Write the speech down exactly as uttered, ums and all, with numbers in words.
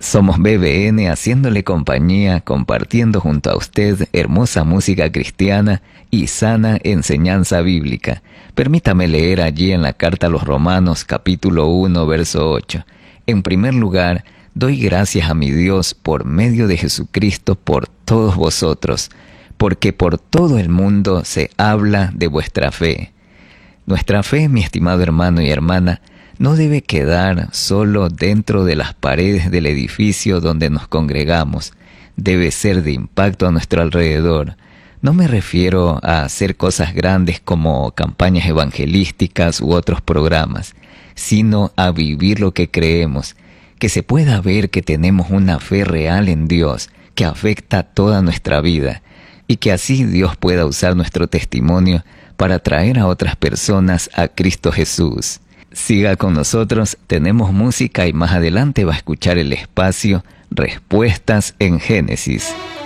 Somos B B N haciéndole compañía, compartiendo junto a usted hermosa música cristiana y sana enseñanza bíblica. Permítame leer allí en la carta a los Romanos capítulo uno verso ocho. En primer lugar, doy gracias a mi Dios por medio de Jesucristo por todos vosotros, porque por todo el mundo se habla de vuestra fe. Nuestra fe, mi estimado hermano y hermana, no debe quedar solo dentro de las paredes del edificio donde nos congregamos. Debe ser de impacto a nuestro alrededor. No me refiero a hacer cosas grandes como campañas evangelísticas u otros programas, sino a vivir lo que creemos, que se pueda ver que tenemos una fe real en Dios, que afecta toda nuestra vida, y que así Dios pueda usar nuestro testimonio para traer a otras personas a Cristo Jesús. Siga con nosotros, tenemos música y más adelante va a escuchar el espacio Respuestas en Génesis.